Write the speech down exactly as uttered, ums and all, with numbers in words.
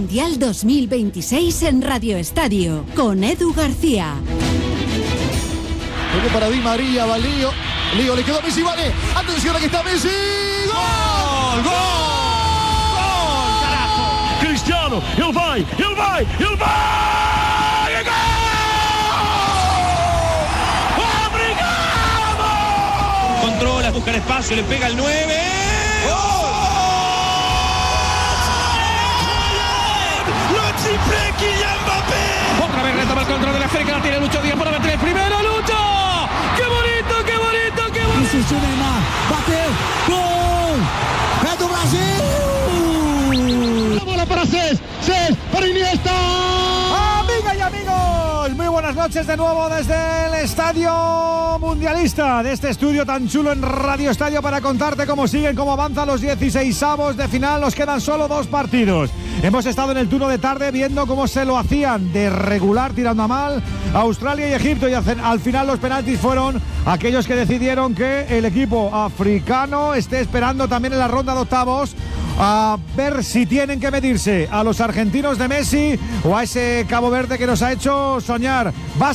Mundial dos mil veintiséis en Radio Estadio, con Edu García. Toque para Di María, va Lío. Lío le quedó a Messi, vale. Atención, aquí está Messi. ¡Gol! ¡Gol! ¡Gol! ¡Carajo! Cristiano, ele vai, ele vai, ele vai! ¡Gol! ¡Obrigado! Controla, busca el espacio, le pega el nueve. ¡Gol! Otra vez retoma el control de la esférica, la tiene Lucho Díaz para meter el primero. ¡Lucho! ¡Qué bonito, qué bonito, qué bonito! Insistiu Neymar, bateu, gol! É do Brasil! La bola para Cés, Cés para Iniesta. Amigas y amigos, muy buenas noches de nuevo desde el Estadio Mundialista, de este estudio tan chulo en Radio Estadio para contarte cómo siguen, cómo avanzan los dieciseisavos de final. Nos quedan solo dos partidos. Hemos estado en el turno de tarde viendo cómo se lo hacían de regular, tirando a mal, Australia y Egipto, y al final los penaltis fueron aquellos que decidieron que el equipo africano esté esperando también en la ronda de octavos a ver si tienen que medirse a los argentinos de Messi o a ese Cabo Verde que nos ha hecho soñar. Va